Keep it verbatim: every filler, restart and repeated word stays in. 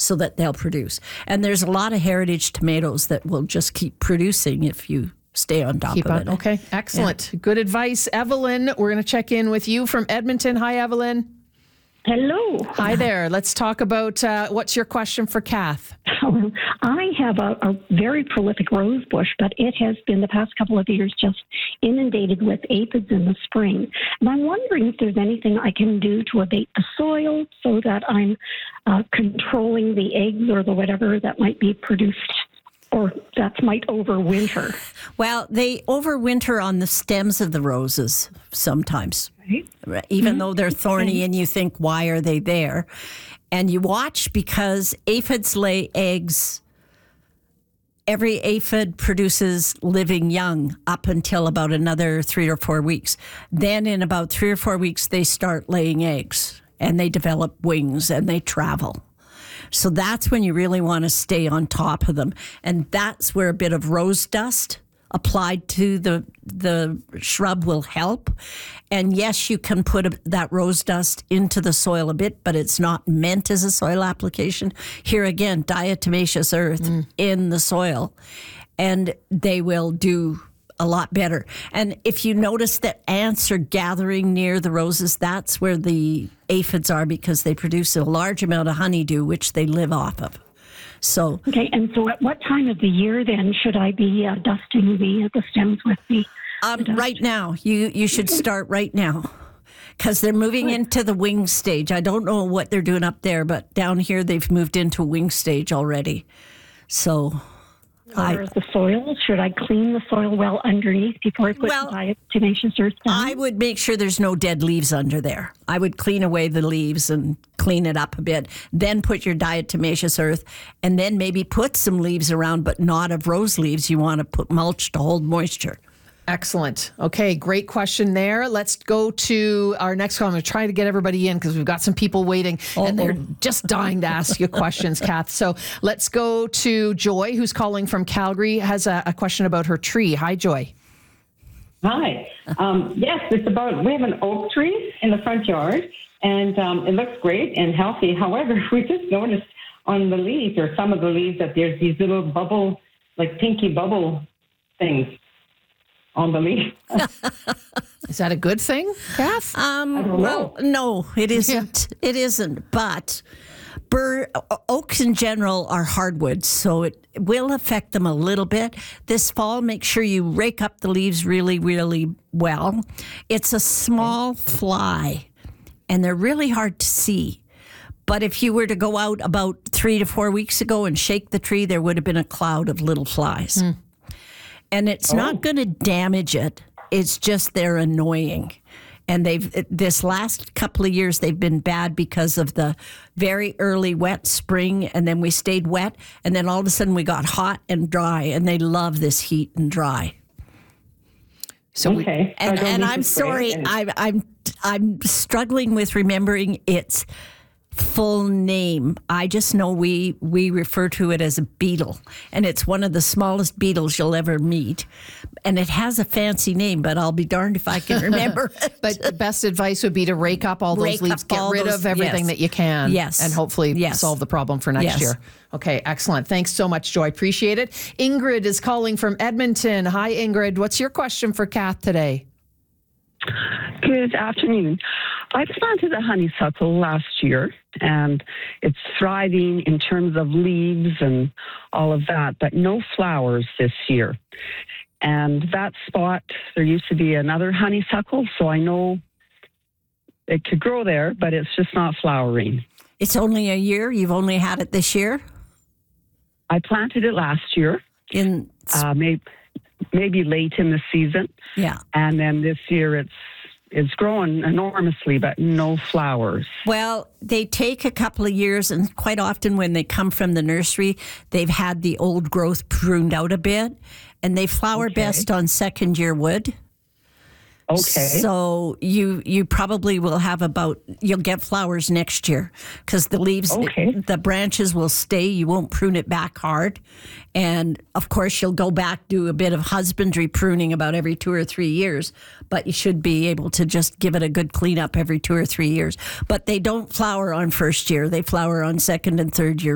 so that they'll produce. And there's a lot of heritage tomatoes that will just keep producing if you stay on top Keep of on. it. Okay, excellent. Yeah. Good advice. Evelyn, we're going to check in with you from Edmonton. Hi, Evelyn. Hello. Hi there. Let's talk about uh, what's your question for Kath? I have a, a very prolific rose bush, but it has been the past couple of years just inundated with aphids in the spring. And I'm wondering if there's anything I can do to abate the soil so that I'm uh, controlling the eggs or the whatever that might be produced or that might overwinter. Well, they overwinter on the stems of the roses sometimes. Right. Even mm-hmm. though they're thorny and you think, why are they there? And you watch because aphids lay eggs. Every aphid produces living young up until about another three or four weeks. Then in about three or four weeks, they start laying eggs and they develop wings and they travel. So that's when you really want to stay on top of them. And that's where a bit of rose dust applied to the the shrub will help. And yes, you can put a, that rose dust into the soil a bit, but it's not meant as a soil application. Here again, diatomaceous earth mm. in the soil, and they will do a lot better. And if you notice that ants are gathering near the roses, that's where the aphids are because they produce a large amount of honeydew, which they live off of. So okay, and so at what time of the year then should I be uh, dusting the the stems with the, um, the dust? Right now? You you should start right now because they're moving into the wing stage. I don't know what they're doing up there, but down here they've moved into wing stage already. So. Or I, the soil? Should I clean the soil well underneath before I put well, diatomaceous earth down? I would make sure there's no dead leaves under there. I would clean away the leaves and clean it up a bit. Then put your diatomaceous earth and then maybe put some leaves around, but not of rose leaves. You want to put mulch to hold moisture. Excellent. Okay, great question there. Let's go to our next call. I'm going to try to get everybody in because we've got some people waiting oh, and they're just dying to ask you questions, Kath. So let's go to Joy, who's calling from Calgary, has a, a question about her tree. Hi, Joy. Hi. Um, yes, it's about, we have an oak tree in the front yard and um, it looks great and healthy. However, we just noticed on the leaves or some of the leaves that there's these little bubble, like pinky bubble things on the leaf. Is that a good thing, Kath? Um, well, no, it isn't. Yeah. It isn't. But bur- oaks in general are hardwoods, so it will affect them a little bit. This fall, make sure you rake up the leaves really, really well. It's a small fly, and they're really hard to see. But if you were to go out about three to four weeks ago and shake the tree, there would have been a cloud of little flies. Mm. And it's oh. not going to damage it. It's just they're annoying. And they've this last couple of years, they've been bad because of the very early wet spring. And then we stayed wet. And then all of a sudden we got hot and dry. And they love this heat and dry. So okay. We, and, and I'm sorry, I'm, I'm, I'm struggling with remembering its full name. I just know we we refer to it as a beetle, and it's one of the smallest beetles you'll ever meet, and it has a fancy name, but I'll be darned if I can remember it. But the best advice would be to rake up all those rake leaves, get rid those, of everything yes. that you can, yes. and hopefully yes. solve the problem for next yes. year. Okay, excellent. Thanks so much, Joy. Appreciate it. Ingrid is calling from Edmonton. Hi, Ingrid. What's your question for Kath today? Good afternoon. I planted a honeysuckle last year, and it's thriving in terms of leaves and all of that, but no flowers this year. And that spot, there used to be another honeysuckle, so I know it could grow there, but it's just not flowering. It's only a year? You've only had it this year? I planted it last year. In uh, maybe, maybe late in the season. Yeah. And then this year it's It's growing enormously, but no flowers. Well, they take a couple of years, and quite often when they come from the nursery, they've had the old growth pruned out a bit, and they flower okay. best on second-year wood. Okay. So you you probably will have about, you'll get flowers next year because the leaves, okay. the, the branches will stay. You won't prune it back hard. And of course, you'll go back, do a bit of husbandry pruning about every two or three years. But you should be able to just give it a good cleanup every two or three years. But they don't flower on first year. They flower on second and third year